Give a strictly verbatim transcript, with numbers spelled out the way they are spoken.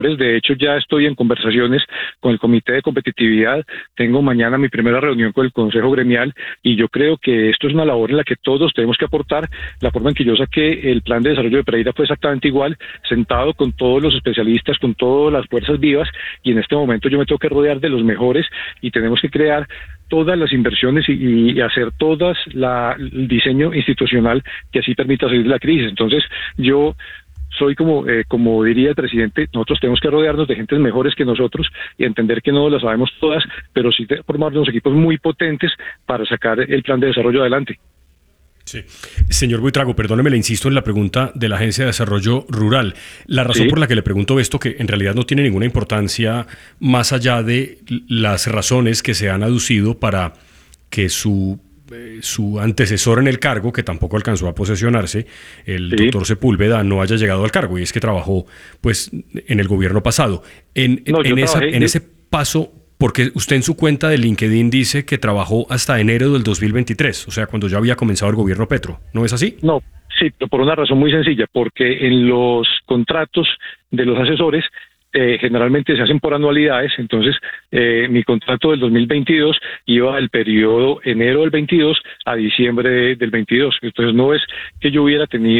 De hecho, ya estoy en conversaciones con el Comité de Competitividad. Tengo mañana mi primera reunión con el Consejo Gremial y yo creo que esto es una labor en la que todos tenemos que aportar. La forma en que yo saqué el plan de desarrollo de Pereira fue exactamente igual, sentado con todos los especialistas, con todas las fuerzas vivas, y en este momento yo me tengo que rodear de los mejores y tenemos que crear todas las inversiones y, y hacer todas la, el diseño institucional que así permita salir de la crisis. Entonces, yo soy como, eh, como diría el presidente, nosotros tenemos que rodearnos de gentes mejores que nosotros y entender que no las sabemos todas, pero sí formar unos equipos muy potentes para sacar el plan de desarrollo adelante. Sí. Señor Buitrago, perdóneme, le insisto en la pregunta de la Agencia de Desarrollo Rural. La razón ¿Sí? por la que le pregunto esto, que en realidad no tiene ninguna importancia más allá de las razones que se han aducido para que su su antecesor en el cargo, que tampoco alcanzó a posesionarse, el sí. doctor Sepúlveda, no haya llegado al cargo, y es que trabajó pues en el gobierno pasado. En, no, en, esa, trabajé, en yo... ese paso, porque usted en su cuenta de LinkedIn dice que trabajó hasta enero del dos mil veintitrés, o sea, cuando ya había comenzado el gobierno Petro, ¿no es así? No, sí, pero por una razón muy sencilla, porque en los contratos de los asesores Eh, generalmente se hacen por anualidades. Entonces eh, mi contrato del dos mil veintidós iba del periodo enero del veintidós a diciembre del veintidós, entonces no es que yo hubiera tenido